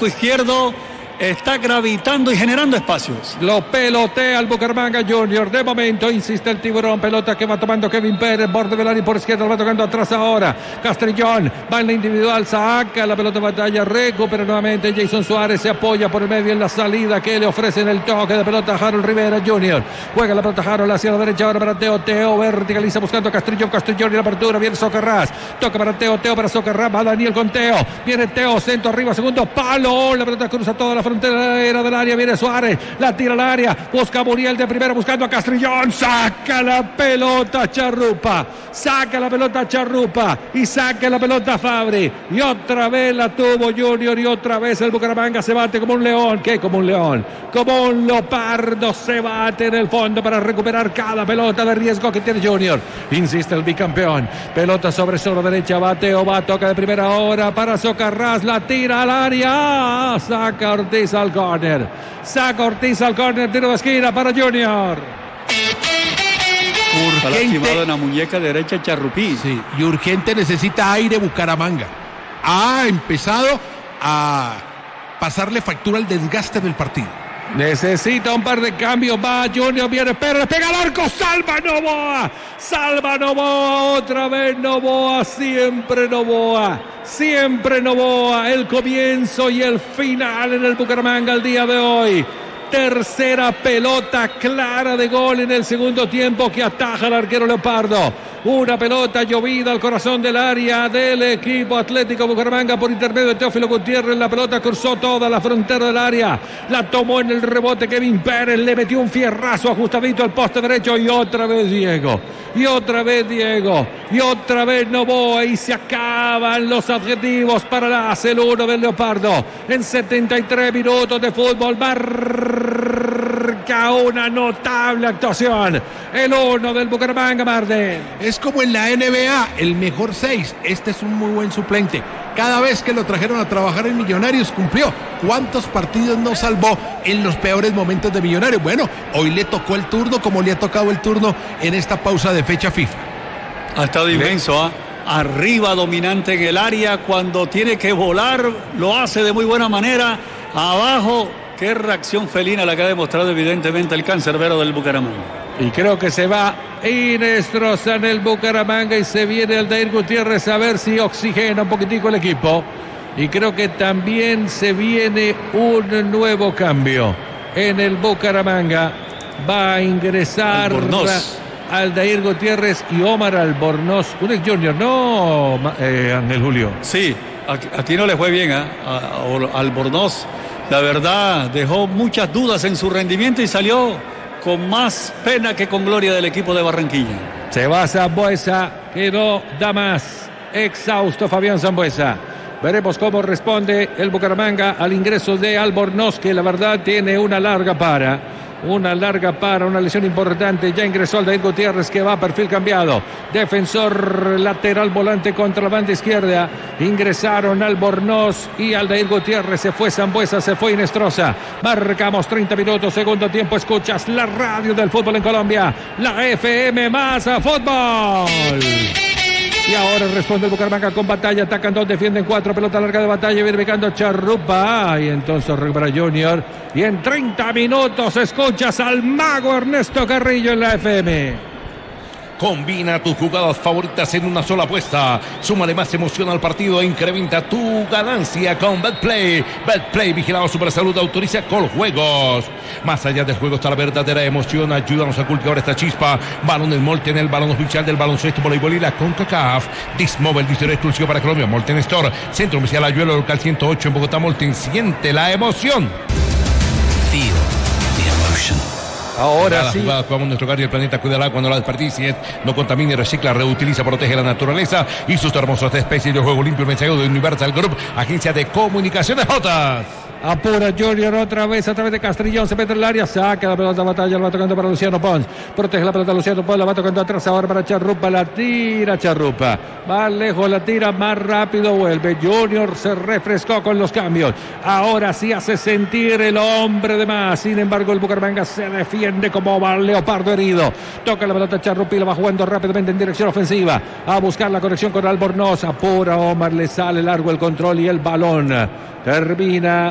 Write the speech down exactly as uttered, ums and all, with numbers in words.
flanco izquierdo está gravitando y generando espacios. Lo pelotea el Bucaramanga Junior. De momento insiste el tiburón. Pelota que va tomando Kevin Pérez. Borde del área por izquierda. Lo va tocando atrás ahora. Castrillón va en la individual. Saca la pelota de batalla. Recupera nuevamente Jason Suárez. Se apoya por el medio en la salida que le ofrecen el toque de pelota a Harold Rivera Junior. Juega la pelota Harold hacia la derecha. Ahora para Teo. Teo verticaliza buscando a Castrillón. Castrillón y la apertura. Viene Socarrás. Toca para Teo. Teo para Socarrás. Va Daniel con Teo. Viene Teo. Centro arriba. Segundo palo. La pelota cruza toda la frontera del área, viene Suárez, la tira al área, busca a Muriel de primera buscando a Castrillón, saca la pelota Charrupa, saca la pelota Charrupa y saca la pelota Fabri, y otra vez la tuvo Junior y otra vez el Bucaramanga se bate como un león, ¿qué? Como un león, como un leopardo se bate en el fondo para recuperar cada pelota de riesgo que tiene Junior. Insiste el bicampeón, pelota sobre solo derecha, bateo, va, toca de primera hora para Socarrás, la tira al área, saca Ortiz al corner, saca Ortiz al corner, tiro de esquina para Junior. Urgente. Está lastimado en la muñeca derecha Charrupí. Sí, y urgente necesita aire Bucaramanga. Ha empezado a pasarle factura al desgaste del partido. Necesita un par de cambios, va Junior, viene Pérez, pega al arco, salva Novoa, salva Novoa, otra vez Novoa, siempre Novoa, siempre Novoa, el comienzo y el final en el Bucaramanga el día de hoy. Tercera pelota clara de gol en el segundo tiempo que ataja al arquero Leopardo. Una pelota llovida al corazón del área del equipo Atlético Bucaramanga por intermedio de Teófilo Gutiérrez. La pelota cruzó toda la frontera del área. La tomó en el rebote Kevin Pérez. Le metió un fierrazo ajustadito al poste derecho. Y otra vez Diego. Y otra vez Diego. Y otra vez Novoa. Y se acaban los adjetivos para la el uno del Leopardo. En setenta y tres minutos de fútbol. Marca una notable actuación. El uno del Bucaramanga, Marden. Es como en la N B A, el mejor seis. Este es un muy buen suplente. Cada vez que lo trajeron a trabajar en Millonarios cumplió. ¿Cuántos partidos no salvó en los peores momentos de Millonarios? Bueno, hoy le tocó el turno como le ha tocado el turno en esta pausa de fecha FIFA. Ha estado inmenso, ¿ah? ¿eh? Arriba, dominante en el área. Cuando tiene que volar, lo hace de muy buena manera. Abajo, qué reacción felina la que ha demostrado evidentemente el cancerbero del Bucaramanga. Y creo que se va Inestrosa en el Bucaramanga y se viene Aldair Gutiérrez a ver si oxigena un poquitico el equipo. Y creo que también se viene un nuevo cambio en el Bucaramanga. Va a ingresar Albornoz. Aldair Gutiérrez y Omar Albornoz, un ex Junior, ¿no, eh, Ángel Julio? Sí, aquí, aquí no le fue bien, ¿eh? a, a Albornoz. La verdad, dejó muchas dudas en su rendimiento y salió con más pena que con gloria del equipo de Barranquilla. Se va Sambuesa, que no da más. Exhausto Fabián Sambuesa. Veremos cómo responde el Bucaramanga al ingreso de Albornoz, que la verdad tiene una larga para. Una larga para, una lesión importante. Ya ingresó Aldair Gutiérrez, que va a perfil cambiado. Defensor lateral volante contra la banda izquierda. Ingresaron Albornoz y Aldair Gutiérrez. Se fue Sambuesa, se fue Inestrosa. Marcamos treinta minutos, segundo tiempo. Escuchas la radio del fútbol en Colombia. La F M más a fútbol. Y ahora responde el Bucaramanga con batalla. Atacan dos, defienden cuatro. Pelota larga de batalla. Viene picando Charrupa. Y entonces recupera Junior. Y en treinta minutos escuchas al mago Ernesto Carrillo en la F M. Combina tus jugadas favoritas en una sola apuesta. Súmale más emoción al partido e incrementa tu ganancia con Betplay. Betplay, vigilado Supersalud, autoriza con juegos. Más allá del juego está la verdadera emoción. Ayúdanos a cultivar esta chispa. Balón del Molten, el balón oficial del baloncesto, voleibol y la CONCACAF. Dismobile, diseño exclusivo para Colombia. Molten Store, Centro Comercial Ayuelo, local ciento ocho en Bogotá. Molten, siente la emoción. Feel the emotion. Ahora sí. Jugada, jugamos nuestro hogar y el planeta, cuídala cuando la desperdicies. No contamine, recicla, reutiliza, protege la naturaleza y sus hermosas especies de juego limpio. El mensaje de Universal Group, agencia de comunicaciones Jotas. Apura Junior otra vez a través de Castrillón, se mete en el área, saca la pelota de batalla, la va tocando para Luciano Pons, protege la pelota Luciano Pons, la va tocando atrás ahora para Charrupa, la tira Charrupa, va lejos, la tira, más rápido vuelve, Junior se refrescó con los cambios, ahora sí hace sentir el hombre de más, sin embargo el Bucaramanga se defiende como va Leopardo herido, toca la pelota Charrupa y la va jugando rápidamente en dirección ofensiva, a buscar la conexión con Albornoz, apura Omar, le sale largo el control y el balón, termina